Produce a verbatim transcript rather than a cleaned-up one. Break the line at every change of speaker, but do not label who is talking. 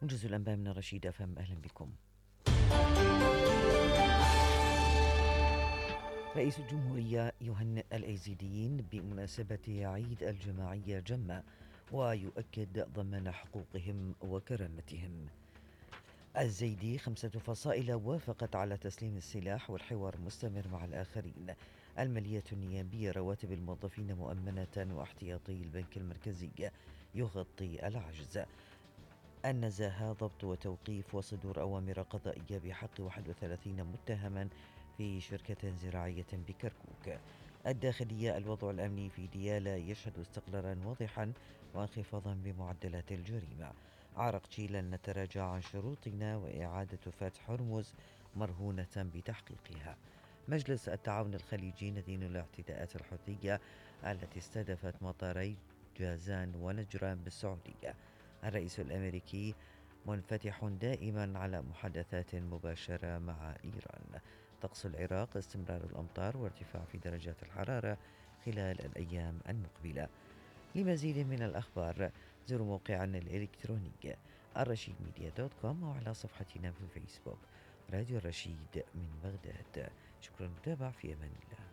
منجز الأنباء من رشيد أفهم، أهلا بكم. رئيس الجمهورية يهنئ الأيزيديين بمناسبة عيد الجماعية جمة، ويؤكد ضمان حقوقهم وكرامتهم. الزيدي خمسة فصائل وافقت على تسليم السلاح والحوار مستمر مع الآخرين. المالية النيابية رواتب الموظفين مؤمنة، واحتياطي البنك المركزي يغطي العجز. النزاهة ضبط وتوقيف وصدور أوامر قضائية بحق واحد وثلاثين متهما في شركة زراعية بكركوك. الداخلية الوضع الأمني في ديالى يشهد استقرارا واضحا وانخفاضا بمعدلات الجريمة. عرق تشيلا نتراجع عن شروطنا وإعادة فتح هرمز مرهونة بتحقيقها. مجلس التعاون الخليجي ندين الاعتداءات الحوثية التي استهدفت مطاري جازان ونجران بالسعودية. الرئيس الأمريكي منفتح دائما على محادثات مباشرة مع إيران. طقس العراق استمرار الأمطار وارتفاع في درجات الحرارة خلال الأيام المقبلة. لمزيد من الأخبار زوروا موقعنا الإلكتروني الرشيد ميديا دوت كوم أو على صفحتنا في الفيسبوك راديو الرشيد من بغداد. شكرا للمتابعة، في أمان الله.